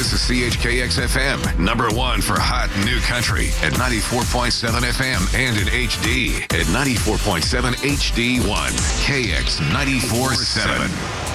This is CHKX FM, number one for hot new country at 94.7 FM and in HD at 94.7 HD1, KX 94.7.